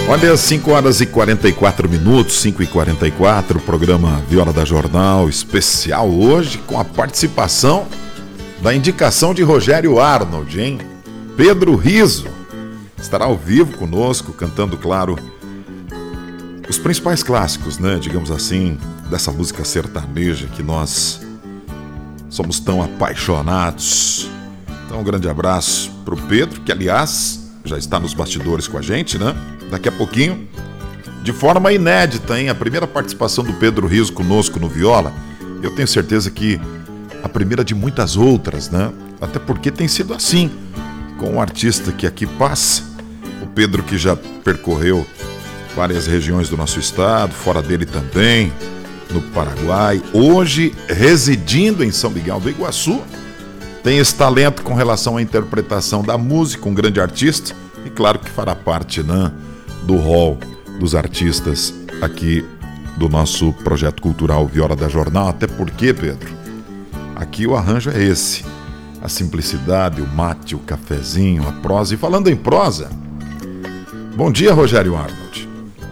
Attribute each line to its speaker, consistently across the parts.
Speaker 1: Olha, 5 horas e 44 minutos, 5h44, programa Viola da Jornal especial hoje com a participação da indicação de Rogério Arnold, hein? Pedro Rizzo estará ao vivo conosco, cantando, claro, os principais clássicos, né? Digamos assim, dessa música sertaneja que nós somos tão apaixonados. Então, um grande abraço pro Pedro, que aliás já está nos bastidores com a gente, né? Daqui a pouquinho, de forma inédita, hein? A primeira participação do Pedro Rizzo conosco no Viola. Eu tenho certeza que a primeira de muitas outras, né? Até porque tem sido assim, com o artista que aqui passa. O Pedro, que já percorreu várias regiões do nosso estado, fora dele também, no Paraguai. Hoje, residindo em São Miguel do Iguaçu, tem esse talento com relação à interpretação da música, um grande artista. E claro que fará parte, né, do hall dos artistas aqui do nosso projeto cultural Viola da Jornal. Até porque, Pedro, aqui o arranjo é esse: a simplicidade, o mate, o cafezinho, a prosa. E falando em prosa, bom dia, Rogério Arnold.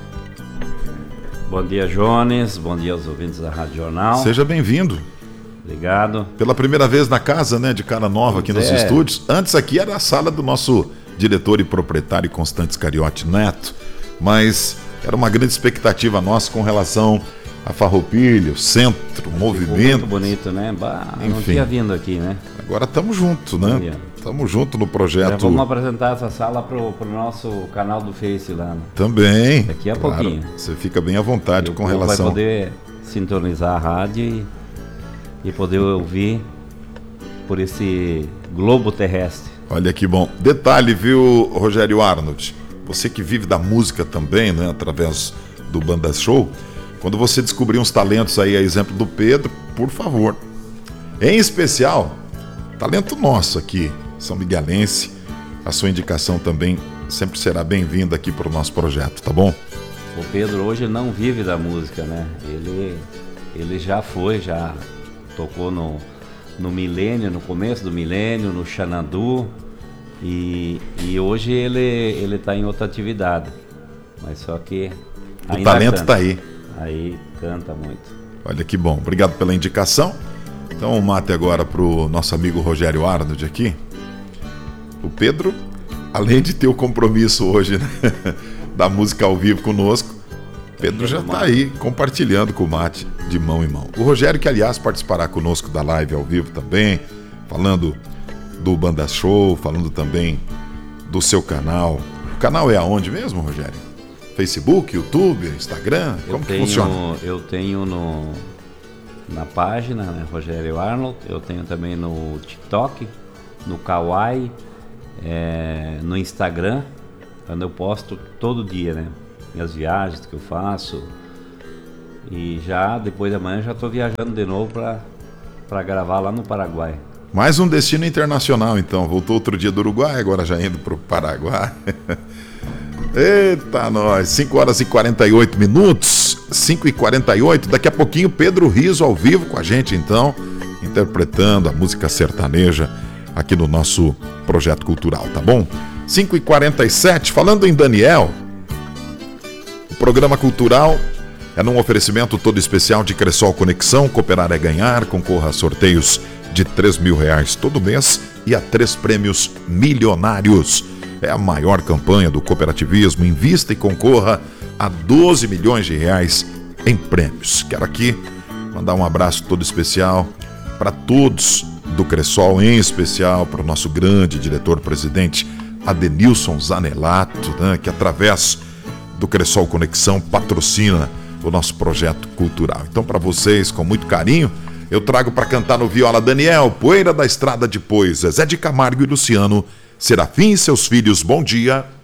Speaker 2: Bom dia, Jones. Bom dia aos ouvintes da Rádio Jornal.
Speaker 1: Seja bem-vindo.
Speaker 2: Obrigado.
Speaker 1: Pela primeira vez na casa, né, de cara nova aqui nos estúdios. Antes aqui era a sala do nosso diretor e proprietário Constantes Cariotti Neto, mas era uma grande expectativa nossa com relação a Farroupilha, o centro, o movimento.
Speaker 2: Muito bonito, né?
Speaker 1: Enfim,
Speaker 2: não tinha vindo aqui, né?
Speaker 1: Agora estamos juntos, né? Estamos juntos no projeto. Já
Speaker 2: vamos apresentar essa sala pro nosso canal do Face lá, né?
Speaker 1: Também.
Speaker 2: Daqui a
Speaker 1: claro,
Speaker 2: pouquinho.
Speaker 1: Você fica bem à vontade com relação.
Speaker 2: Vai poder sintonizar a rádio e poder ouvir por esse globo terrestre.
Speaker 1: Olha que bom. Detalhe, viu, Rogério Arnold? Você que vive da música também, né, através do Banda Show, quando você descobrir uns talentos aí, a exemplo do Pedro, por favor. Em especial, talento nosso aqui, São Miguelense, a sua indicação também sempre será bem-vinda aqui para o nosso projeto, tá bom?
Speaker 2: O Pedro hoje não vive da música, né? Ele já tocou no milênio, no começo do milênio, no Xanadu, e hoje ele está em outra atividade, mas só que
Speaker 1: o talento está aí.
Speaker 2: Aí canta muito.
Speaker 1: Olha que bom, obrigado pela indicação. Então, mate agora para o nosso amigo Rogério Arnold aqui. O Pedro, além de ter o compromisso hoje, né, da música ao vivo conosco, Pedro já está aí compartilhando com o mate de mão em mão. O Rogério, que aliás participará conosco da live ao vivo também, falando do Banda Show, falando também do seu canal. O canal é aonde mesmo, Rogério? Facebook, YouTube, Instagram? Como que funciona?
Speaker 2: Eu tenho na página, né, Rogério Arnold. Eu tenho também no TikTok, no Kawaii, no Instagram, quando eu posto todo dia, né? As viagens que eu faço, e já depois da manhã já estou viajando de novo para gravar lá no Paraguai.
Speaker 1: Mais um destino internacional, então. Voltou outro dia do Uruguai, agora já indo para o Paraguai. Eita, nós! 5 horas e 48 minutos, 5h48. Daqui a pouquinho Pedro Rizzo ao vivo com a gente, então, interpretando a música sertaneja aqui no nosso projeto cultural, tá bom? 5h47, falando em Daniel, o programa cultural é num oferecimento todo especial de Cressol Conexão. Cooperar é ganhar. Concorra a sorteios de R$3.000 todo mês e a 3 prêmios milionários. É a maior campanha do cooperativismo. Invista e concorra a R$12 milhões em prêmios. Quero aqui mandar um abraço todo especial para todos do Cressol, em especial para o nosso grande diretor-presidente Adenilson Zanelato, né, que através do Cressol Conexão patrocina o nosso projeto cultural. Então, para vocês, com muito carinho, eu trago para cantar no Viola Daniel, Poeira da Estrada Depois, Zezé de Camargo e Luciano, Serafim e seus filhos, bom dia.